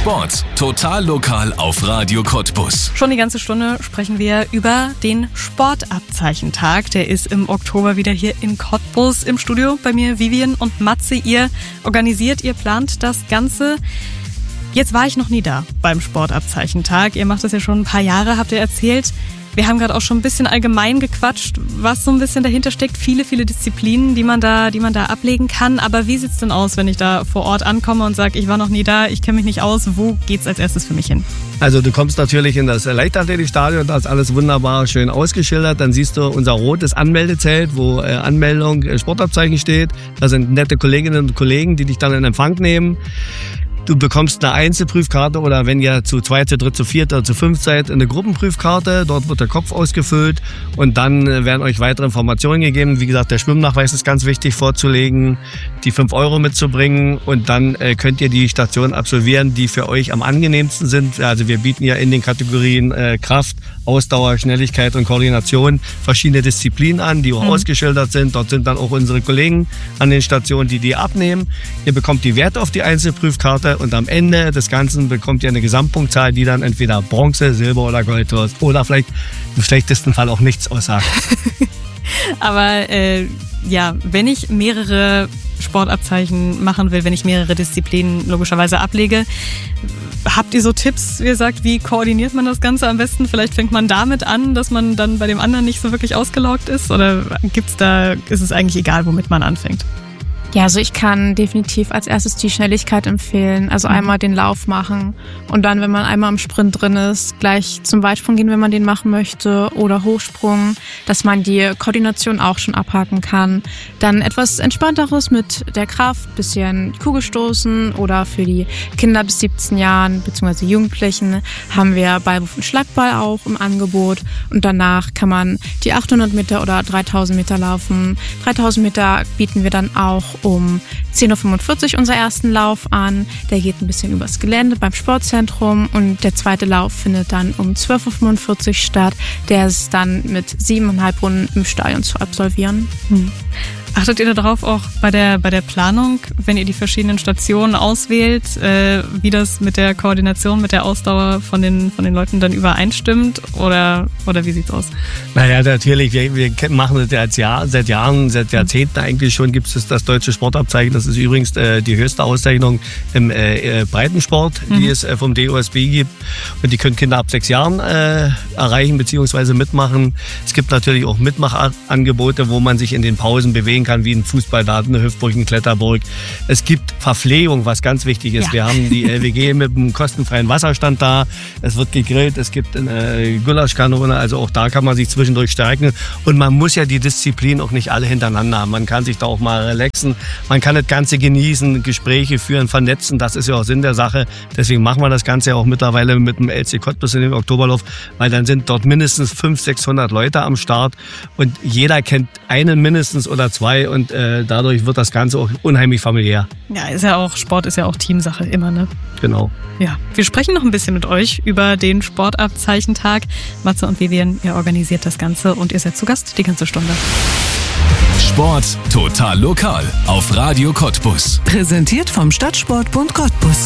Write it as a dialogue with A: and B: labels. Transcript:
A: Sport. Total lokal auf Radio Cottbus.
B: Schon die ganze Stunde sprechen wir über den Sportabzeichentag. Der ist im Oktober wieder hier in Cottbus im Studio. Bei mir Vivian und Matze. Ihr organisiert, ihr plant das Ganze. Jetzt war ich noch nie da beim Sportabzeichentag. Ihr macht das ja schon ein paar Jahre, habt ihr erzählt. Wir haben gerade auch schon ein bisschen allgemein gequatscht, was so ein bisschen dahinter steckt. Viele Disziplinen, die man da ablegen kann. Aber wie sieht's denn aus, wenn ich da vor Ort ankomme und sage, ich war noch nie da, ich kenne mich nicht aus. Wo geht's als erstes für mich hin?
C: Also du kommst natürlich in das Leichtathletikstadion, da ist alles wunderbar schön ausgeschildert. Dann siehst du unser rotes Anmeldezelt, wo Anmeldung, Sportabzeichen steht. Da sind nette Kolleginnen und Kollegen, die dich dann in Empfang nehmen. Du bekommst eine Einzelprüfkarte oder wenn ihr zu zweit, zu dritt, zu viert oder zu fünft seid, eine Gruppenprüfkarte. Dort wird der Kopf ausgefüllt und dann werden euch weitere Informationen gegeben. Wie gesagt, der Schwimmnachweis ist ganz wichtig vorzulegen, die 5 € mitzubringen und dann könnt ihr die Stationen absolvieren, die für euch am angenehmsten sind. Also wir bieten ja in den Kategorien Kraft, Ausdauer, Schnelligkeit und Koordination verschiedene Disziplinen an, die auch ausgeschildert sind. Dort sind dann auch unsere Kollegen an den Stationen, die abnehmen. Ihr bekommt die Werte auf die Einzelprüfkarte. Und am Ende des Ganzen bekommt ihr eine Gesamtpunktzahl, die dann entweder Bronze, Silber oder Gold wird. Oder vielleicht im schlechtesten Fall auch nichts aussagt.
B: Aber wenn ich mehrere Sportabzeichen machen will, wenn ich mehrere Disziplinen logischerweise ablege, habt ihr so Tipps, wie ihr sagt, wie koordiniert man das Ganze am besten? Vielleicht fängt man damit an, dass man dann bei dem anderen nicht so wirklich ausgelaugt ist? Oder ist es eigentlich egal, womit man anfängt?
D: Ja, also ich kann definitiv als erstes die Schnelligkeit empfehlen. Also einmal den Lauf machen und dann, wenn man einmal im Sprint drin ist, gleich zum Weitsprung gehen, wenn man den machen möchte oder Hochsprung, dass man die Koordination auch schon abhaken kann. Dann etwas Entspannteres mit der Kraft, bisschen Kugelstoßen oder für die Kinder bis 17 Jahren bzw. Jugendlichen haben wir Ballwurf und Schlagball auch im Angebot und danach kann man die 800 Meter oder 3000 Meter laufen. 3000 Meter bieten wir dann auch um 10.45 Uhr unseren ersten Lauf an. Der geht ein bisschen übers Gelände beim Sportzentrum und der zweite Lauf findet dann um 12.45 Uhr statt. Der ist dann mit 7,5 Runden im Stadion zu absolvieren.
B: Achtet ihr darauf auch bei der Planung, wenn ihr die verschiedenen Stationen auswählt, wie das mit der Koordination, mit der Ausdauer von den Leuten dann übereinstimmt? Oder wie sieht's aus?
C: Naja, natürlich, wir machen das seit Jahrzehnten eigentlich schon, gibt es das deutsche Sportabzeichen. Das ist übrigens die höchste Auszeichnung im Breitensport, die es vom DOSB gibt. Und die können Kinder ab 6 Jahren erreichen bzw. mitmachen. Es gibt natürlich auch Mitmachangebote, wo man sich in den Pausen bewegen kann, wie ein Fußballdart, eine Hüftburg, ein Kletterburg. Es gibt Verpflegung, was ganz wichtig ist. Ja. Wir haben die LWG mit einem kostenfreien Wasserstand da. Es wird gegrillt, es gibt eine Gulaschkanone, also auch da kann man sich zwischendurch stärken. Und man muss ja die Disziplin auch nicht alle hintereinander haben. Man kann sich da auch mal relaxen. Man kann das Ganze genießen, Gespräche führen, vernetzen. Das ist ja auch Sinn der Sache. Deswegen machen wir das Ganze ja auch mittlerweile mit dem LC Cottbus in dem Oktoberlauf, weil dann sind dort mindestens 500-600 Leute am Start und jeder kennt einen mindestens oder 2 und dadurch wird das Ganze auch unheimlich familiär.
B: Ja, Sport ist ja auch Teamsache immer, ne?
C: Genau.
B: Ja, wir sprechen noch ein bisschen mit euch über den Sportabzeichentag. Matze und Vivian, ihr organisiert das Ganze und ihr seid zu Gast die ganze Stunde.
A: Sport total lokal auf Radio Cottbus.
E: Präsentiert vom Stadtsportbund Cottbus.